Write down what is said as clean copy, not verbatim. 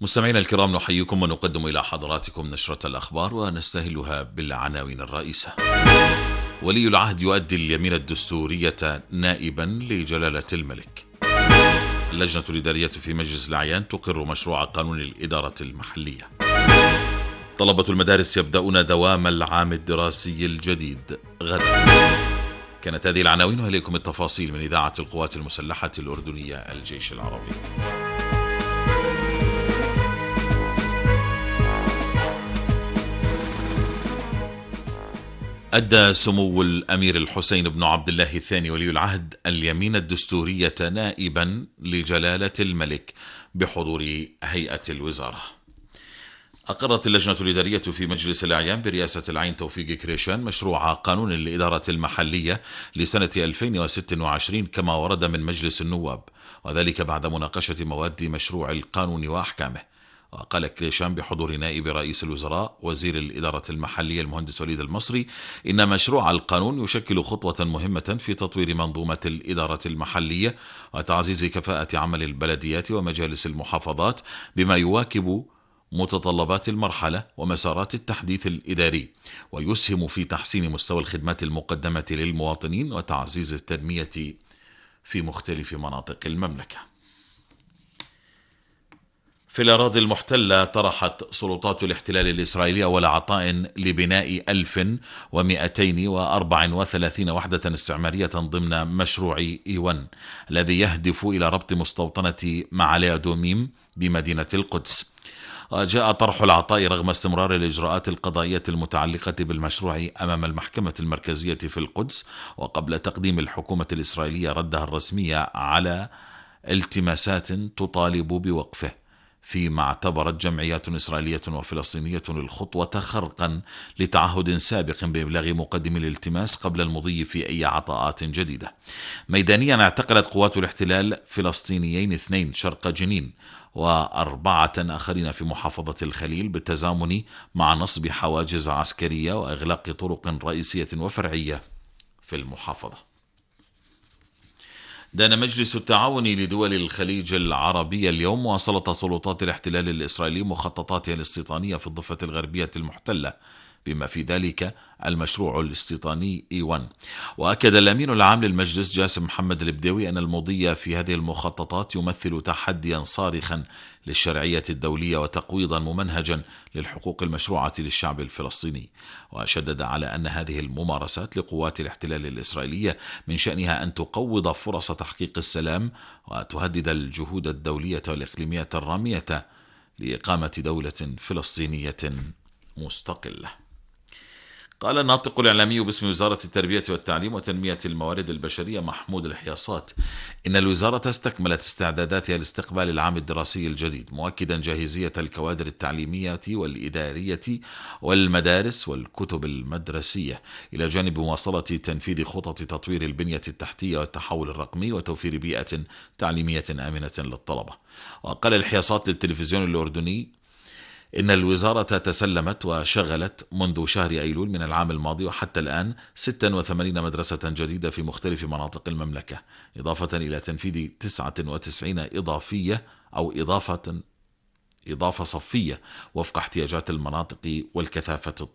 مستمعينا الكرام، نحييكم ونقدم إلى حضراتكم نشرة الأخبار ونستهلها بالعناوين الرئيسة. ولي العهد يؤدي اليمين الدستورية نائبا لجلالة الملك. اللجنة الإدارية في مجلس الأعيان تقر مشروع قانون الإدارة المحلية. طلبة المدارس يبدأون دوام العام الدراسي الجديد غدا. كانت هذه العناوين، وإليكم التفاصيل من إذاعة القوات المسلحة الأردنية الجيش العربي. أدى سمو الأمير الحسين بن عبد الله الثاني ولي العهد اليمين الدستورية نائبا لجلالة الملك بحضور هيئة الوزارة. أقرت اللجنة الإدارية في مجلس الأعيان برئاسة العين توفيق كريشان مشروع قانون الإدارة المحلية لسنة 2026 كما ورد من مجلس النواب، وذلك بعد مناقشة مواد مشروع القانون وأحكامه. وقال كريشان بحضور نائب رئيس الوزراء وزير الإدارة المحلية المهندس وليد المصري إن مشروع القانون يشكل خطوة مهمة في تطوير منظومة الإدارة المحلية وتعزيز كفاءة عمل البلديات ومجالس المحافظات بما يواكب متطلبات المرحلة ومسارات التحديث الإداري، ويسهم في تحسين مستوى الخدمات المقدمة للمواطنين وتعزيز التنمية في مختلف مناطق المملكة. في الأراضي المحتلة طرحت سلطات الاحتلال الإسرائيلي أول عطاء لبناء 1234 وحدة استعمارية ضمن مشروع إيوان الذي يهدف إلى ربط مستوطنة معالي أدوميم بمدينة القدس. جاء طرح العطاء رغم استمرار الإجراءات القضائية المتعلقة بالمشروع أمام المحكمة المركزية في القدس، وقبل تقديم الحكومة الإسرائيلية ردها الرسمي على التماسات تطالب بوقفه، فيما اعتبرت جمعيات إسرائيلية وفلسطينية الخطوة خرقا لتعهد سابق بإبلاغ مقدم الالتماس قبل المضي في أي عطاءات جديدة. ميدانيا اعتقلت قوات الاحتلال فلسطينيين 2 شرق جنين و4 آخرين في محافظة الخليل بالتزامن مع نصب حواجز عسكرية وإغلاق طرق رئيسية وفرعية في المحافظة. دان مجلس التعاون لدول الخليج العربي اليوم مواصلة سلطات الاحتلال الإسرائيلي مخططاتها الاستيطانية في الضفة الغربية المحتلة، بما في ذلك المشروع الاستيطاني إيوان. وأكد الأمين العام للمجلس جاسم محمد البديوي أن المضي في هذه المخططات يمثل تحديا صارخا للشرعية الدولية وتقويضا ممنهجا للحقوق المشروعة للشعب الفلسطيني، وشدد على أن هذه الممارسات لقوات الاحتلال الإسرائيلية من شأنها أن تقوض فرص تحقيق السلام وتهدد الجهود الدولية والإقليمية الرامية لإقامة دولة فلسطينية مستقلة. قال الناطق الإعلامي باسم وزارة التربية والتعليم وتنمية الموارد البشرية محمود الحياصات إن الوزارة استكملت استعداداتها لاستقبال العام الدراسي الجديد، مؤكدا جاهزية الكوادر التعليمية والإدارية والمدارس والكتب المدرسية، إلى جانب مواصلة تنفيذ خطط تطوير البنية التحتية والتحول الرقمي وتوفير بيئة تعليمية آمنة للطلبة. وقال الحياصات للتلفزيون الأردني إن الوزارة تسلمت وشغلت منذ شهر أيلول من العام الماضي وحتى الآن 86 مدرسة جديدة في مختلف مناطق المملكة، إضافة إلى تنفيذ 99 إضافة صفية وفق احتياجات المناطق والكثافة